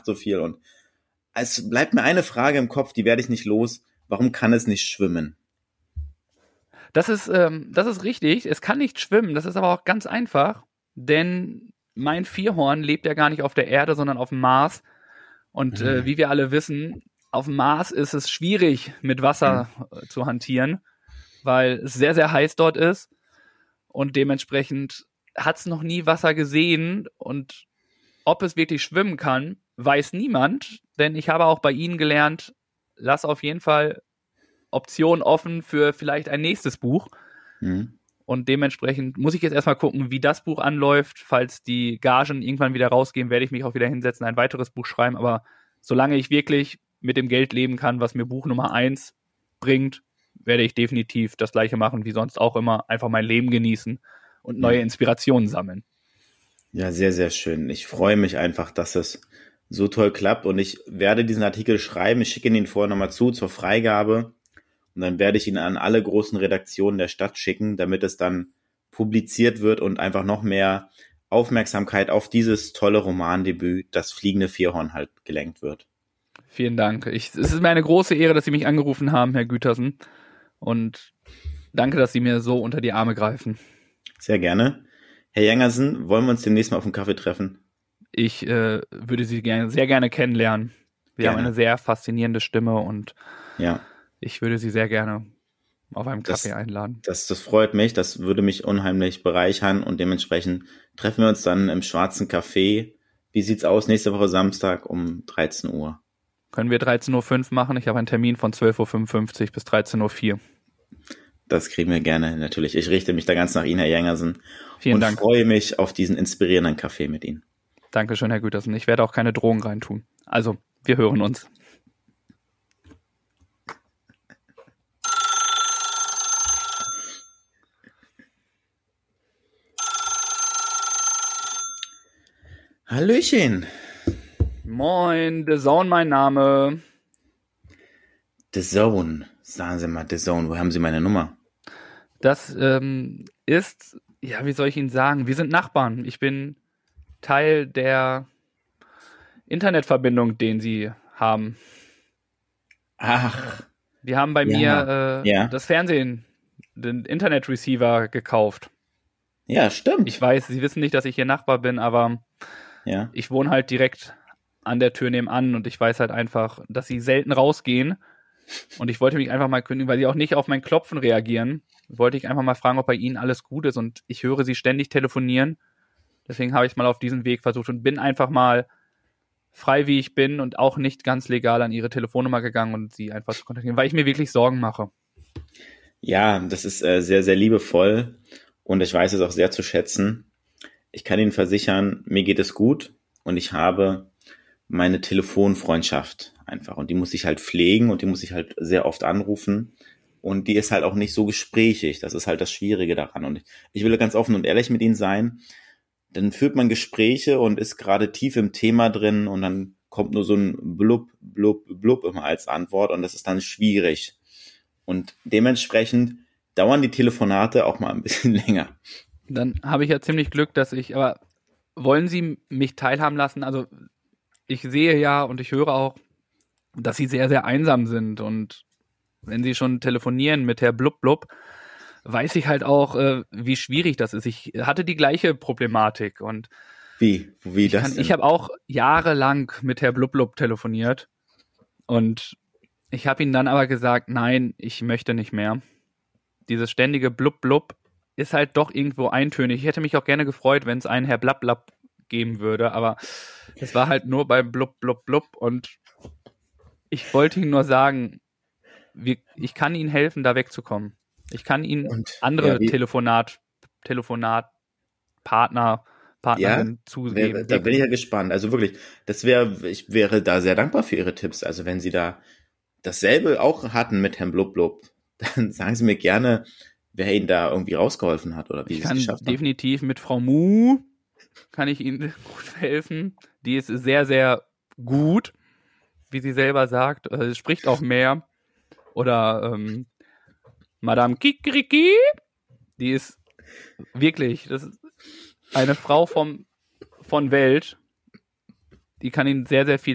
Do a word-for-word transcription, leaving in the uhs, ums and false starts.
macht so viel. Und es bleibt mir eine Frage im Kopf, die werde ich nicht los. Warum kann es nicht schwimmen? Das ist, ähm, das ist richtig. Es kann nicht schwimmen. Das ist aber auch ganz einfach, denn mein Vierhorn lebt ja gar nicht auf der Erde, sondern auf dem Mars. Und Mhm. äh, wie wir alle wissen, auf dem Mars ist es schwierig, mit Wasser mhm. äh, zu hantieren, weil es sehr, sehr heiß dort ist. Und dementsprechend hat es noch nie Wasser gesehen. Und ob es wirklich schwimmen kann, weiß niemand. Denn ich habe auch bei Ihnen gelernt, lass auf jeden Fall Optionen offen für vielleicht ein nächstes Buch. Mhm. Und dementsprechend muss ich jetzt erstmal gucken, wie das Buch anläuft. Falls die Gagen irgendwann wieder rausgehen, werde ich mich auch wieder hinsetzen, ein weiteres Buch schreiben. Aber solange ich wirklich mit dem Geld leben kann, was mir Buch Nummer eins bringt, werde ich definitiv das Gleiche machen wie sonst auch immer. Einfach mein Leben genießen und neue Inspirationen sammeln. Ja, sehr, sehr schön. Ich freue mich einfach, dass es so toll klappt. Und ich werde diesen Artikel schreiben. Ich schicke ihn vorher nochmal zu zur Freigabe. Und dann werde ich ihn an alle großen Redaktionen der Stadt schicken, damit es dann publiziert wird und einfach noch mehr Aufmerksamkeit auf dieses tolle Romandebüt, das Fliegende Vierhorn, halt gelenkt wird. Vielen Dank. Ich, es ist mir eine große Ehre, dass Sie mich angerufen haben, Herr Gütersen. Und danke, dass Sie mir so unter die Arme greifen. Sehr gerne. Herr Jangersen, wollen wir uns demnächst mal auf einen Kaffee treffen? Ich äh, würde Sie gerne, sehr gerne kennenlernen. Wir gerne. haben eine sehr faszinierende Stimme und ja. ich würde Sie sehr gerne auf einen Kaffee das, einladen. Das, das freut mich, das würde mich unheimlich bereichern und dementsprechend treffen wir uns dann im Schwarzen Café. Wie sieht's aus? Nächste Woche Samstag um dreizehn Uhr. Können wir dreizehn Uhr fünf machen? Ich habe einen Termin von zwölf Uhr fünfundfünfzig bis dreizehn Uhr vier. Das kriegen wir gerne, natürlich. Ich richte mich da ganz nach Ihnen, Herr Jangersen. Vielen und Dank. freue mich auf diesen inspirierenden Kaffee mit Ihnen. Dankeschön, Herr Gütersen. Ich werde auch keine Drohung reintun. Also, wir hören uns. Hallöchen. Moin, The Zone mein Name. The Zone. Sagen Sie mal, The Zone, wo haben Sie meine Nummer? Das ähm, ist, ja, wie soll ich Ihnen sagen, wir sind Nachbarn. Ich bin Teil der Internetverbindung, den Sie haben. Ach. Die haben bei ja. mir äh, ja. das Fernsehen, den Internetreceiver gekauft. Ja, stimmt. Ich weiß, Sie wissen nicht, dass ich Ihr Nachbar bin, aber ja. ich wohne halt direkt an der Tür nebenan und ich weiß halt einfach, dass Sie selten rausgehen. Und ich wollte mich einfach mal kündigen, weil Sie auch nicht auf mein Klopfen reagieren. Wollte ich einfach mal fragen, ob bei Ihnen alles gut ist. Und ich höre Sie ständig telefonieren. Deswegen habe ich es mal auf diesen Weg versucht und bin einfach mal frei, wie ich bin und auch nicht ganz legal an Ihre Telefonnummer gegangen und Sie einfach zu kontaktieren, weil ich mir wirklich Sorgen mache. Ja, das ist äh, sehr, sehr liebevoll und ich weiß es auch sehr zu schätzen. Ich kann Ihnen versichern, mir geht es gut und ich habe meine Telefonfreundschaft einfach und die muss ich halt pflegen und die muss ich halt sehr oft anrufen und die ist halt auch nicht so gesprächig. Das ist halt das Schwierige daran und ich, ich will ganz offen und ehrlich mit Ihnen sein. Dann führt man Gespräche und ist gerade tief im Thema drin und dann kommt nur so ein Blub, Blub, Blub immer als Antwort und das ist dann schwierig. Und dementsprechend dauern die Telefonate auch mal ein bisschen länger. Dann habe ich ja ziemlich Glück, dass ich, aber wollen Sie mich teilhaben lassen? Also ich sehe ja und ich höre auch, dass Sie sehr, sehr einsam sind und wenn Sie schon telefonieren mit Herr Blub Blub, weiß ich halt auch, äh, wie schwierig das ist. Ich hatte die gleiche Problematik und Wie? Wie das? Ich, kann, ich habe auch jahrelang mit Herr Blub Blub telefoniert und ich habe ihm dann aber gesagt, nein, ich möchte nicht mehr. Dieses ständige Blub Blub ist halt doch irgendwo eintönig. Ich hätte mich auch gerne gefreut, wenn es einen Herr Blab Blab geben würde, aber es war halt nur beim Blub Blub Blub und ich wollte Ihnen nur sagen, wir, ich kann Ihnen helfen, da wegzukommen. Ich kann Ihnen und, andere ja, Telefonat, Telefonat, Partner, Partnerin ja, zugeben. Wär, da bin ich ja gespannt. Also wirklich, das wäre, ich wäre da sehr dankbar für Ihre Tipps. Also wenn Sie da dasselbe auch hatten mit Herrn Blub Blub, dann sagen Sie mir gerne, wer Ihnen da irgendwie rausgeholfen hat oder wie ich Sie es kann geschafft haben. Definitiv mit Frau Mu kann ich Ihnen gut helfen. Die ist sehr, sehr gut, wie sie selber sagt. Also, es spricht auch mehr. Oder ähm, Madame Kikriki, die ist wirklich, das ist eine Frau vom, von Welt. Die kann Ihnen sehr, sehr viel